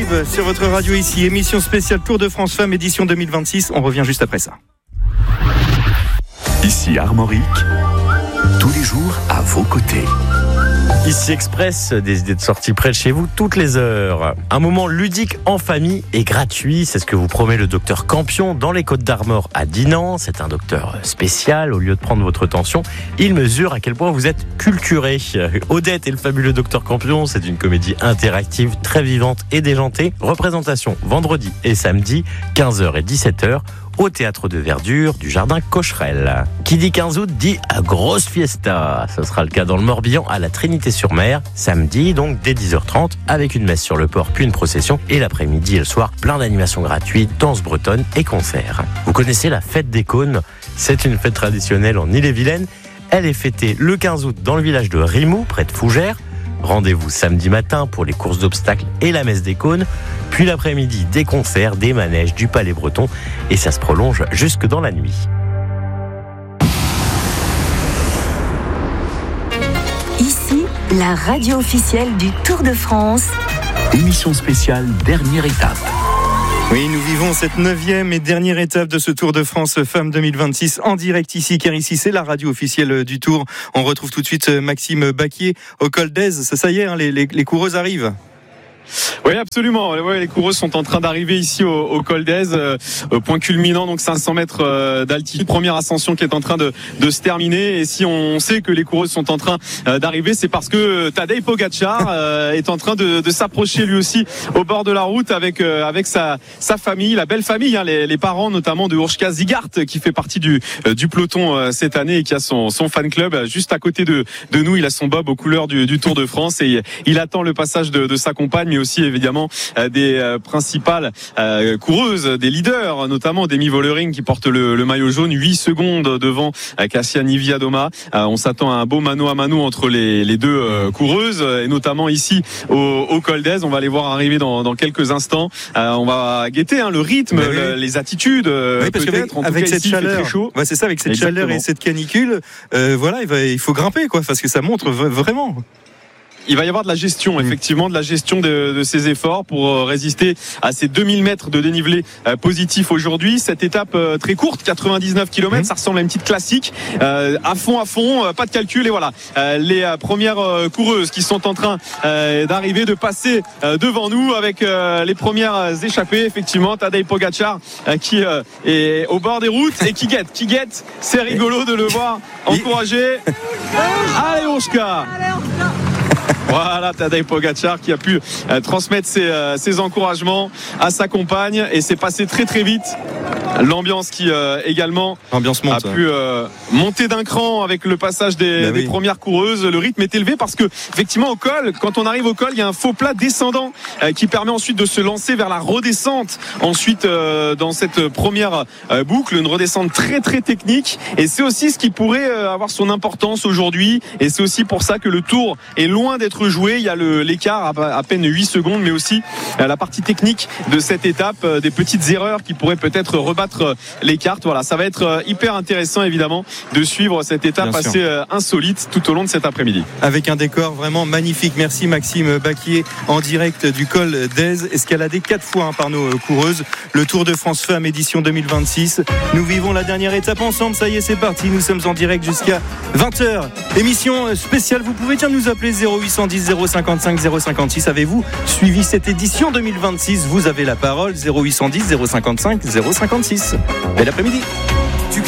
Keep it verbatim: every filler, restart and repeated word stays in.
arrive sur votre radio ici. Émission spéciale Tour de France Femmes, édition deux mille vingt-six. On revient juste après ça. Ici Armorique, tous les jours à vos côtés. Ici Express, des idées de sortie près de chez vous toutes les heures. Un moment ludique en famille et gratuit, c'est ce que vous promet le docteur Campion dans les Côtes d'Armor à Dinan. C'est un docteur spécial, au lieu de prendre votre tension, il mesure à quel point vous êtes culturé. Odette et le fabuleux docteur Campion, c'est une comédie interactive très vivante et déjantée. Représentation vendredi et samedi, quinze heures et dix-sept heures. Au théâtre de Verdure du jardin Cocherel. Qui dit quinze août dit grosse fiesta. Ce sera le cas dans le Morbihan à la Trinité-sur-Mer, samedi donc dès dix heures trente avec une messe sur le port puis une procession et l'après-midi et le soir plein d'animations gratuites, danse bretonne et concerts. Vous connaissez la fête des cônes? C'est une fête traditionnelle en Ille-et-Vilaine. Elle est fêtée le quinze août dans le village de Rimou près de Fougères. Rendez-vous samedi matin pour les courses d'obstacles et la messe des cônes. Puis l'après-midi, des concerts, des manèges, du palais breton. Et ça se prolonge jusque dans la nuit. Ici, la radio officielle du Tour de France. Émission spéciale, dernière étape. Oui, nous vivons cette neuvième et dernière étape de ce Tour de France Femmes deux mille vingt-six en direct ici, car ici c'est la radio officielle du Tour. On retrouve tout de suite Maxime Baquier au col d'Aise. Ça, ça y est, hein, les, les, les coureuses arrivent. Oui, absolument. Ouais, les coureuses sont en train d'arriver ici au, au col d'Aise, euh, point culminant, donc cinq cents mètres euh, d'altitude. Première ascension qui est en train de, de se terminer. Et si on sait que les coureuses sont en train euh, d'arriver, c'est parce que Tadej Pogačar euh, est en train de, de s'approcher lui aussi au bord de la route avec euh, avec sa sa famille, la belle famille, hein, les, les parents notamment de Urška Zigart qui fait partie du euh, du peloton euh, cette année et qui a son son fan club juste à côté de de nous. Il a son bob aux couleurs du, du Tour de France et il attend le passage de, de sa compagne, mais aussi évidemment euh, des euh, principales euh, coureuses, des leaders, notamment Demi Vollering qui porte le, le maillot jaune, huit secondes devant euh, Kasia Niewiadoma. Euh, on s'attend à un beau mano à mano entre les, les deux euh, coureuses, et notamment ici au, au col d'Aise. On va les voir arriver dans, dans quelques instants. Euh, on va guetter hein, le rythme, oui, le, les attitudes. Euh, oui, parce peut-être. qu'avec, avec cas, cette ici, chaleur, chaud. Ouais, c'est ça, avec cette Exactement. chaleur et cette canicule, euh, voilà, il, va, il faut grimper, quoi, parce que ça montre v- vraiment. Il va y avoir de la gestion, effectivement, de la gestion de, de ces efforts pour résister à ces deux mille mètres de dénivelé euh, positif aujourd'hui. Cette étape euh, très courte, quatre-vingt-dix-neuf kilomètres, mmh. ça ressemble à une petite classique. Euh, à fond, à fond, euh, pas de calcul. Et voilà, euh, les euh, premières euh, coureuses qui sont en train euh, d'arriver, de passer euh, devant nous avec euh, les premières échappées. Effectivement, Tadej Pogačar euh, qui euh, est au bord des routes et qui guette, qui guette. C'est rigolo de le voir encourager. Allez, Urška! Voilà, Tadej Pogačar qui a pu euh, transmettre ses, euh, ses encouragements à sa compagne et c'est passé très très vite. L'ambiance qui euh, également L'ambiance monte, a pu euh, monter d'un cran avec le passage des, bah oui. des premières coureuses. Le rythme est élevé parce que effectivement au col, quand on arrive au col, il y a un faux plat descendant euh, qui permet ensuite de se lancer vers la redescente. Ensuite euh, dans cette première euh, boucle, une redescente très très technique et c'est aussi ce qui pourrait euh, avoir son importance aujourd'hui et c'est aussi pour ça que le Tour est loin d'être joué. Il y a le, l'écart à, à peine huit secondes, mais aussi euh, la partie technique de cette étape, euh, des petites erreurs qui pourraient peut-être rebattre les cartes. Voilà, ça va être hyper intéressant évidemment de suivre cette étape Bien assez sûr. insolite tout au long de cet après-midi. Avec un décor vraiment magnifique. Merci Maxime Baquier en direct du col d'Aise, escaladé quatre fois hein, par nos coureuses. Le Tour de France Femmes édition deux mille vingt-six. Nous vivons la dernière étape ensemble. Ça y est, c'est parti. Nous sommes en direct jusqu'à vingt heures. Émission spéciale. Vous pouvez bien nous appeler zéro huit cent dix zéro cinquante-cinq zéro cinquante-six. Avez-vous suivi cette édition deux mille vingt-six? Vous avez la parole. Zéro huit cent dix zéro cinquante-cinq zéro cinquante-six. Bel après-midi.